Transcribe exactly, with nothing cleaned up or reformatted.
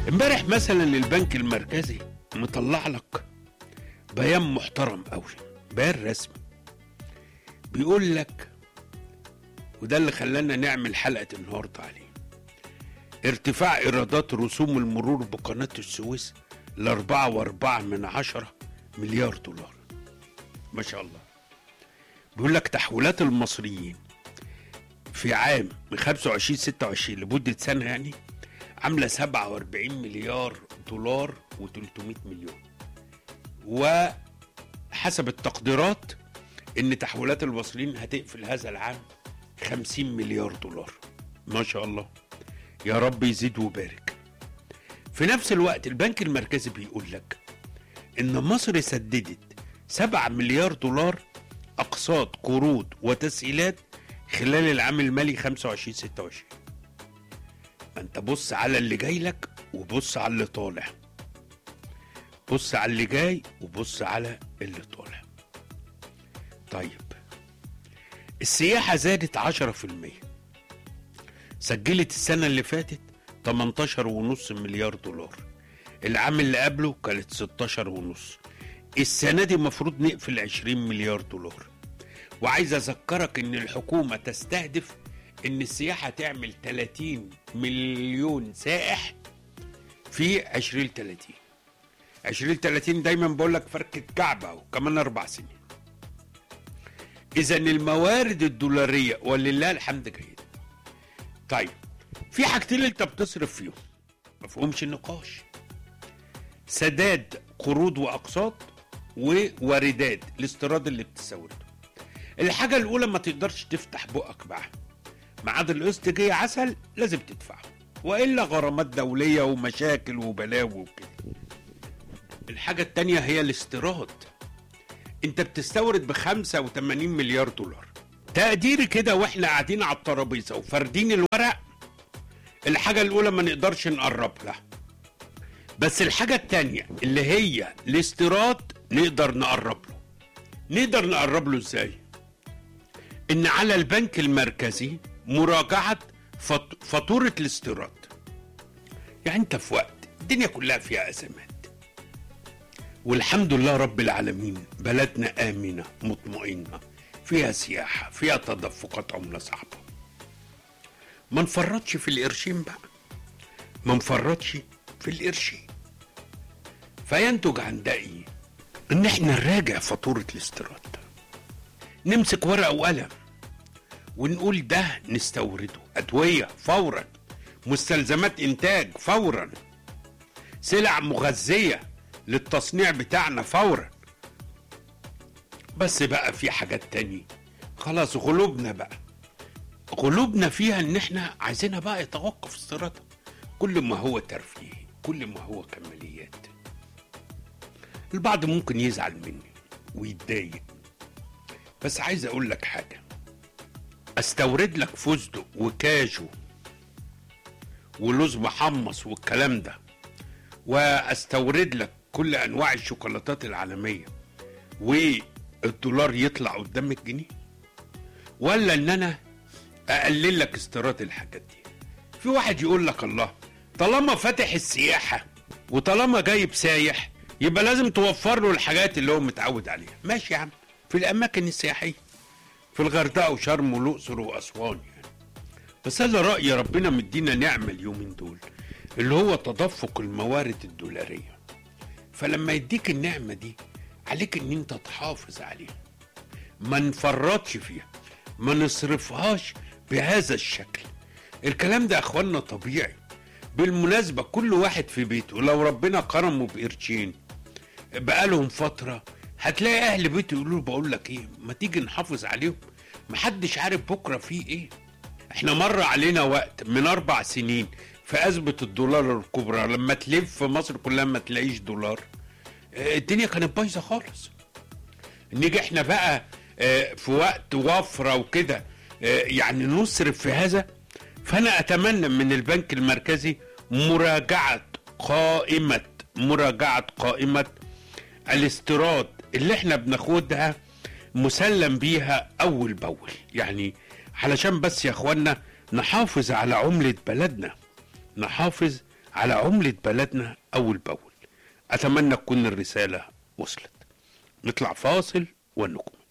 امبارح مثلا البنك المركزي مطلع لك بيان محترم قوي، بيان رسمي بيقول لك، وده اللي خلانا نعمل حلقة النهارده عليه: ارتفاع ايرادات رسوم المرور بقناة السويس لاربعة واربعة من عشرة مليار دولار. ما شاء الله. بيقول لك تحويلات المصريين في عام من خمسة وعشرين ستة وعشرين لمدة سنة يعني عاملة سبعة واربعين مليار دولار وتلتمية مليون، وحسب التقديرات ان تحويلات المصريين هتقفل هذا العام خمسين مليار دولار. ما شاء الله، يا رب يزيد ويبارك. في نفس الوقت البنك المركزي بيقول لك ان مصر سددت سبعة مليار دولار اقساط قروض وتسهيلات خلال العام المالي خمسة وعشرين ستة وعشرين. انت بص على اللي جاي لك وبص على اللي طالع، بص على اللي جاي وبص على اللي طالع. طيب، السياحة زادت عشرة في المية، سجلت السنة اللي فاتت تمنتاشر ونص مليار دولار، العام اللي قبله كانت ستاشر ونص، السنة دي مفروض نقفل عشرين مليار دولار. وعايز اذكرك ان الحكومة تستهدف ان السياحة تعمل تلاتين مليون سائح في عشرين تلاتين. عشرين تلاتين دايما بقول لك فركة كعبة وكمان اربع سنين. اذا الموارد الدولارية ولله الحمد جيد. طيب، في حاجتين انت بتصرف فيهم مفهومش النقاش: سداد قروض واقساط وواردات الاستيراد اللي بتستورده. الحاجة الاولى ما تقدرش تفتح بقك معاها، ميعاد القسط جه عسل لازم تدفعه، والا غرامات دولية ومشاكل وبلاوي وكده. الحاجة التانية هي الاستيراد. انت بتستورد بخمسة وتمانين مليار دولار تقديري كده، واحنا قاعدين على الترابيزة وفاردين الورق. الحاجة الاولى ما نقدرش نقرب لها، بس الحاجة التانية اللي هي الاستيراد نقدر نقرب له. نقدر نقرب له ازاي؟ ان على البنك المركزي مراجعة فاتورة الاستيراد. يعني انت في وقت الدنيا كلها فيها ازمات، والحمد لله رب العالمين بلدنا آمنة مطمئنة، فيها سياحة، فيها تدفقات عملة صعبة، ما نفرطش في القرشين بقى، ما نفرطش في القرشين. فينتج عن ده ايه؟ ان احنا نراجع فاتورة الاستيراد، نمسك ورقة وقلم ونقول ده نستورده، أدوية فورا، مستلزمات إنتاج فورا، سلع مغذية للتصنيع بتاعنا فورا. بس بقى في حاجات تانية خلاص غلوبنا بقى غلوبنا فيها ان احنا عايزينها بقى يتوقف استيرادها. كل ما هو ترفيه، كل ما هو كماليات. البعض ممكن يزعل مني ويتضايق، بس عايز اقول لك حاجة: استورد لك فستق وكاجو ولوز محمص والكلام ده، واستورد لك كل انواع الشوكولاتات العالمية والدولار يطلع قدام الجنيه، ولا ان انا اقلل لك استيراد الحاجات دي؟ في واحد يقول لك الله، طالما فاتح السياحة وطالما جايب سايح يبقى لازم توفر له الحاجات اللي هو متعود عليها. ماشي يا عم، في الاماكن السياحية في الغردقة وشرم والاقصر واسوان يعني. بس هذا رأي ربنا مدينا نعمة اليومين دول اللي هو تدفق الموارد الدولارية. فلما يديك النعمة دي عليك ان انت تحافظ عليها، ما نفرطش فيها، ما نصرفهاش بهذا الشكل. الكلام ده يا اخوانا طبيعي. بالمناسبة كل واحد في بيته لو ربنا كرمه بقرشين بقالهم فترة هتلاقي اهل بيته يقولوا بقول لك ايه، ما تيجي نحافظ عليهم، محدش عارف بكرة فيه ايه. احنا مر علينا وقت من اربع سنين في ازمة الدولار الكبرى، لما تلف في مصر كلها ما تلاقيش دولار، الدنيا كانت بايظة خالص. نيجي احنا بقى في وقت وفرة وكده يعني نصرف في هذا. فانا اتمنى من البنك المركزي مراجعة قائمة مراجعة قائمة الاستيراد اللي احنا بناخدها مسلم بيها اول باول، يعني علشان بس يا اخوانا نحافظ على عملة بلدنا، نحافظ على عملة بلدنا أول بأول. أتمنى تكون الرسالة وصلت. نطلع فاصل ونكمل.